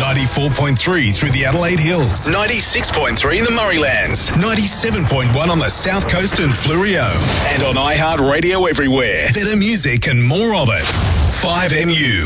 94.3 through the Adelaide Hills, 96.3 in the Murraylands, 97.1 on the South Coast and Fleurieu, and on iHeartRadio everywhere. Better music and more of it. 5MU.